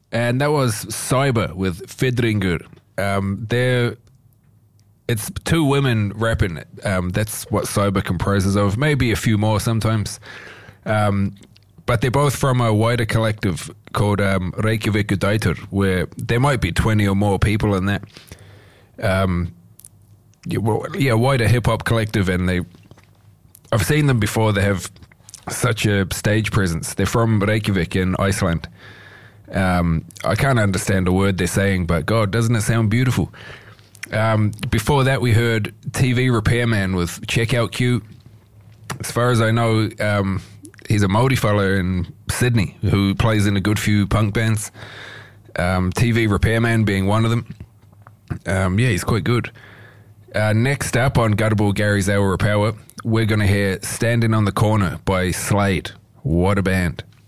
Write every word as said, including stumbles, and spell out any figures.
And that was Cyber with Fedringer. Um, they're, it's two women rapping. Um, that's what Cyber comprises of. Maybe a few more sometimes. Um, but they're both from a wider collective called um, Reykjavik Udætur, where there might be twenty or more people in that. Um, yeah, well, yeah, wider hip-hop collective, and they... I've seen them before. They have such a stage presence. They're from Reykjavik in Iceland. Um, I can't understand a word they're saying, but God, doesn't it sound beautiful? Um, before that, we heard T V Repairman with Checkout Queue. As far as I know, um, he's a Māori fella in Sydney who plays in a good few punk bands. Um, T V Repairman being one of them. Um, yeah, he's quite good. Uh, next up on Gutterball Gary's Hour of Power, we're going to hear Standing on the Corner by Slade. What a band.